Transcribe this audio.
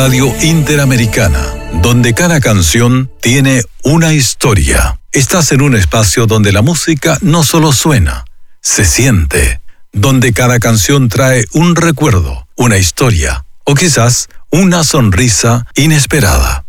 Radio Interamericana, donde cada canción tiene una historia. Estás en un espacio donde la música no solo suena, se siente, donde cada canción trae un recuerdo, una historia o quizás una sonrisa inesperada.